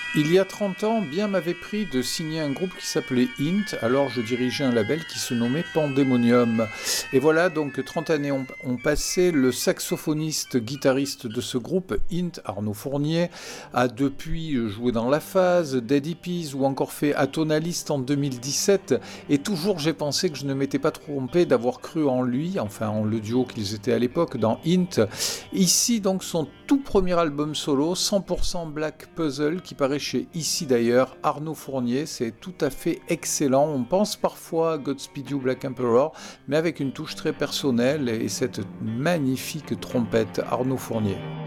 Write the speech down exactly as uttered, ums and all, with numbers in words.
Il y a trente ans, bien m'avait pris de signer un groupe qui s'appelait Int, alors je dirigeais un label qui se nommait Pandemonium. Et voilà, donc trente années ont, ont passé, le saxophoniste, guitariste de ce groupe, Int, Arnaud Fournier, a depuis joué dans La Phase, Dead Hippies ou encore fait Atonaliste en deux mille dix-sept, et toujours j'ai pensé que je ne m'étais pas trompé d'avoir cru en lui, enfin en le duo qu'ils étaient à l'époque, dans Int. Ici donc son tout premier album solo, cent pour cent Black Puzzle, qui paraît chez Ici d'ailleurs, Arnaud Fournier, c'est tout à fait excellent. On pense parfois à Godspeed You Black Emperor, mais avec une touche très personnelle et cette magnifique trompette Arnaud Fournier.